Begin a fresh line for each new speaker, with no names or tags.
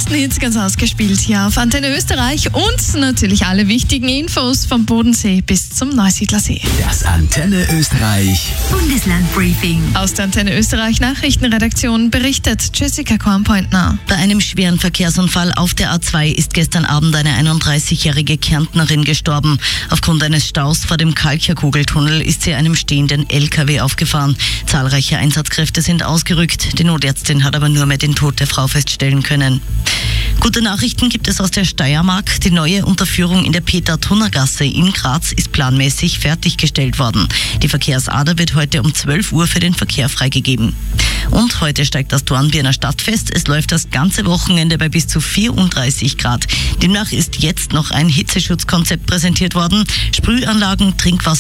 neuesten Hits ganz ausgespielt hier auf Antenne Österreich und natürlich alle wichtigen Infos vom Bodensee bis zum Neusiedlersee.
Das Antenne Österreich
Bundeslandbriefing.
Aus der Antenne Österreich Nachrichtenredaktion berichtet Jessica Kornpointner.
Bei einem schweren Verkehrsunfall auf der A2 ist gestern Abend eine 31-jährige Kärntnerin gestorben. Aufgrund eines Staus vor dem Kalkjerkugeltunnel ist sie einem stehenden LKW aufgefahren. Zahlreiche Einsatzkräfte sind ausgerückt. Die Notärztin hat aber nur mehr den Tod der Frau feststellen können. Gute Nachrichten gibt es aus der Steiermark. Die neue Unterführung in der Peter-Thunner-Gasse in Graz ist planmäßig fertiggestellt worden. Die Verkehrsader wird heute um 12 Uhr für den Verkehr freigegeben. Und heute steigt das Dornbirner Stadtfest. Es läuft das ganze Wochenende bei bis zu 34 Grad. Demnach ist jetzt noch ein Hitzeschutzkonzept präsentiert worden. Sprühanlagen, Trinkwasser